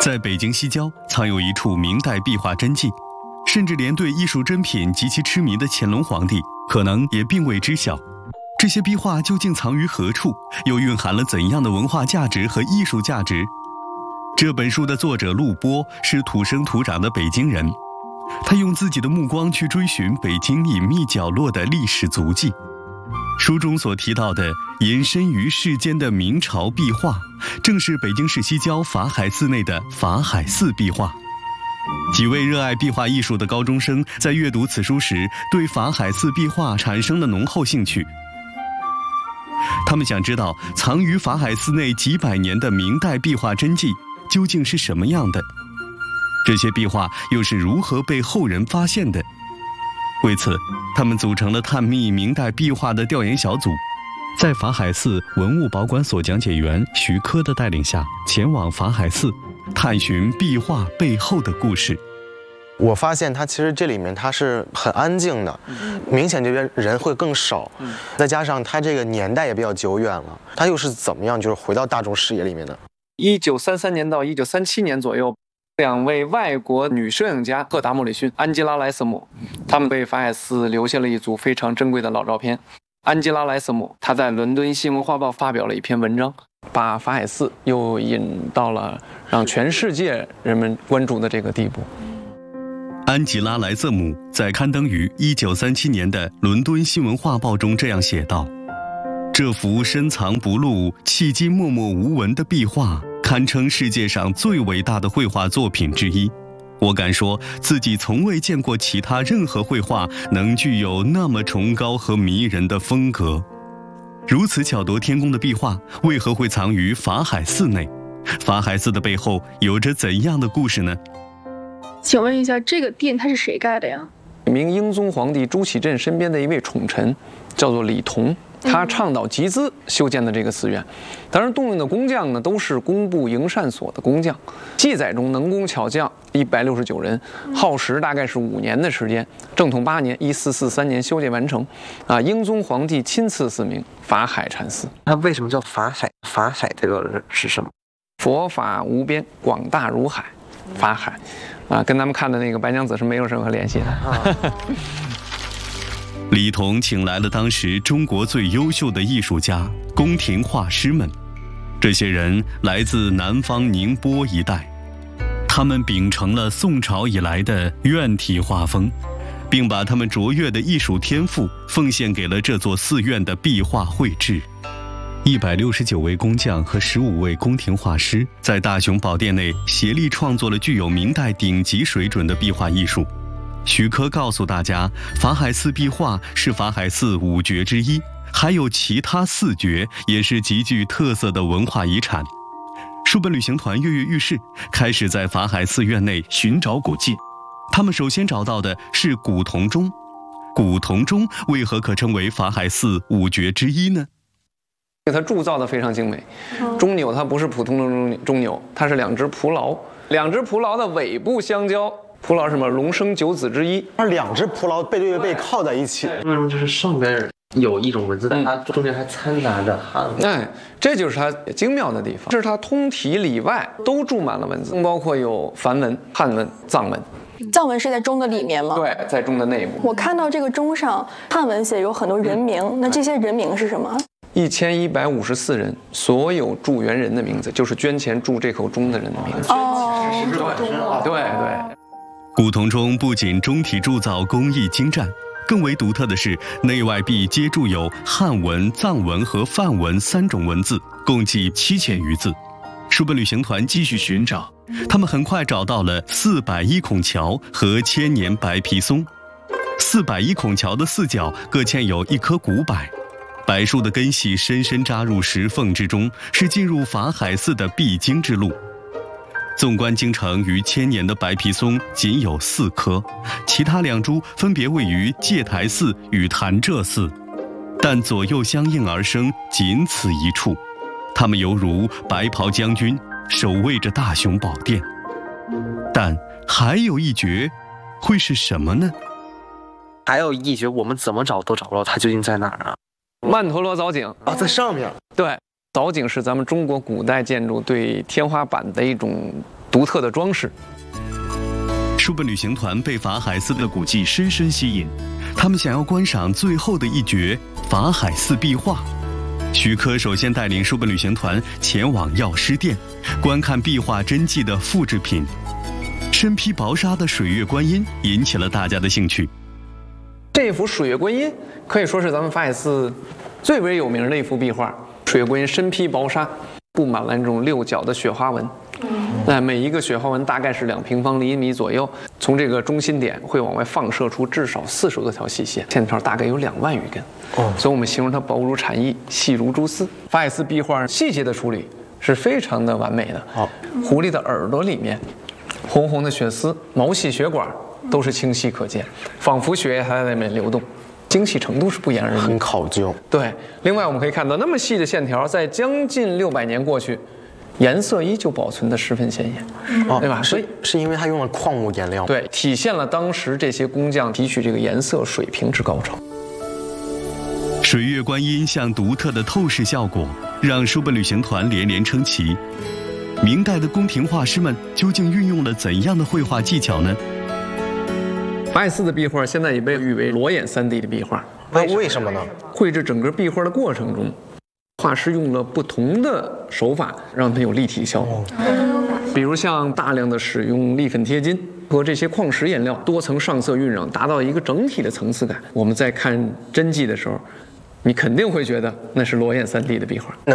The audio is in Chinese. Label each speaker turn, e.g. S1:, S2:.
S1: 在北京西郊藏有一处明代壁画真迹，甚至连对艺术珍品极其痴迷的乾隆皇帝可能也并未知晓。这些壁画究竟藏于何处，又蕴含了怎样的文化价值和艺术价值？这本书的作者陆波是土生土长的北京人，他用自己的目光去追寻北京隐秘角落的历史足迹。书中所提到的隐身于世间的明朝壁画，正是北京市西郊法海寺内的法海寺壁画。几位热爱壁画艺术的高中生在阅读此书时，对法海寺壁画产生了浓厚兴趣。他们想知道藏于法海寺内几百年的明代壁画真迹究竟是什么样的，这些壁画又是如何被后人发现的。为此，他们组成了探秘明代壁画的调研小组，在法海寺文物保管所讲解员徐科的带领下，前往法海寺，探寻壁画背后的故事。
S2: 我发现它其实这里面它是很安静的，明显这边人会更少，再加上它这个年代也比较久远了，它又是怎么样就是回到大众视野里面的
S3: ？1933年到1937年左右，两位外国女摄影家赫达·莫里逊、安吉拉·莱瑟姆，他们为法海寺留下了一组非常珍贵的老照片。安吉拉·莱瑟姆她在伦敦新闻画报发表了一篇文章，把法海寺又引到了让全世界人们关注的这个地步。
S1: 安吉拉·莱瑟姆在刊登于1937年的《伦敦新闻画报》中这样写道：这幅深藏不露、迄今默默无闻的壁画，堪称世界上最伟大的绘画作品之一。我敢说，自己从未见过其他任何绘画能具有那么崇高和迷人的风格。如此巧夺天工的壁画，为何会藏于法海寺内？法海寺的背后有着怎样的故事呢？
S4: 请问一下，这个殿它是谁盖的呀？
S3: 明英宗皇帝朱祁镇身边的一位宠臣，叫做李同，他倡导集资修建的这个寺院。当然，动用的工匠呢，都是工部营缮所的工匠。记载中能工巧匠169人，耗时大概是5年的时间。正统8年，1443年修建完成。英宗皇帝亲赐寺名法海禅寺。
S5: 它为什么叫法海？法海这个是什么？
S3: 佛法无边，广大如海，法海。跟咱们看的那个白娘子是没有任何联系的。
S1: 李同请来了当时中国最优秀的艺术家、宫廷画师们，这些人来自南方宁波一带，他们秉承了宋朝以来的院体画风，并把他们卓越的艺术天赋奉献给了这座寺院的壁画绘制。169位工匠和15位宫廷画师在大雄宝殿内协力创作了具有明代顶级水准的壁画艺术。徐科告诉大家，法海寺壁画是法海寺5绝之一，还有其他4绝，也是极具特色的文化遗产。书本旅行团跃跃欲试，开始在法海寺院内寻找古迹。他们首先找到的是古铜钟。古铜钟为何可称为法海寺5绝之一呢？
S3: 它铸造的非常精美，钟钮它不是普通的钟钮，它是2只蒲牢，2只蒲牢的尾部相交。蒲牢是什么？龙生9子之一。
S2: 而2只蒲牢背对背靠在一起，
S5: 为什么就是上边有一种文字，但它中间还掺杂着汉文？
S3: 这就是它精妙的地方。这是它通体里外都注满了文字，包括有梵文、汉文、藏文。
S4: 藏文是在钟的里面吗？
S3: 对，在钟的内部。
S4: 我看到这个钟上汉文写有很多人名，那这些人名是什么
S3: ？1154人，所有铸元人的名字，就是捐钱铸这口钟的人的名字。对。
S1: 古铜钟不仅钟体铸造工艺精湛，更为独特的是内外壁皆铸有汉文、藏文和梵文3种文字，共计7000余字。书本旅行团继续寻找，他们很快找到了401孔桥和千年白皮松。401孔桥的4角各嵌有1棵古柏，柏树的根系深深扎入石缝之中，是进入法海寺的必经之路。纵观京城逾1000年的白皮松仅有4棵，其他2株分别位于戒台寺与潭柘寺，但左右相应而生，仅此一处。他们犹如白袍将军，守卫着大雄宝殿。但还有一绝，会是什么呢？
S5: 还有一绝，我们怎么找都找不到，它究竟在哪儿啊？
S3: 曼陀罗藻井
S2: 在上面。
S3: 对，藻井是咱们中国古代建筑对天花板的一种独特的装饰。
S1: 书本旅行团被法海寺的古迹深深吸引，他们想要观赏最后的一绝——法海寺壁画。徐科首先带领书本旅行团前往药师殿，观看壁画真迹的复制品。身披薄纱的水月观音引起了大家的兴趣。
S3: 这幅水月观音可以说是咱们法海寺最为有名的一幅壁画。水月观音身披薄纱，布满了这种6角的雪花纹。那每一个雪花纹大概是2平方厘米左右，从这个中心点会往外放射出至少40多条细线，线条大概有2万余根。所以我们形容它薄如蝉翼，细如蛛丝。法海寺壁画细节的处理是非常的完美的。狐狸的耳朵里面，红红的血丝、毛细血管都是清晰可见，仿佛血液还在里面流动。精细程度是不言而喻，
S2: 很考究。
S3: 对，另外我们可以看到，那么细的线条，在将近600年过去，颜色依旧保存得十分鲜艳，对吧？所以
S2: 是因为它用了矿物颜料，
S3: 对，体现了当时这些工匠提取这个颜色水平之高超。
S1: 水月观音像独特的透视效果，让书本旅行团连连称奇。明代的宫廷画师们究竟运用了怎样的绘画技巧呢？
S3: 法海寺的壁画现在也被誉为裸眼3D 的壁画。
S2: 为什么呢？
S3: 绘制整个壁画的过程中，画师用了不同的手法，让它有立体效果。比如像大量的使用立粉贴金和这些矿石颜料，多层上色晕染，达到一个整体的层次感。我们在看真迹的时候，你肯定会觉得那是裸眼3D 的壁画。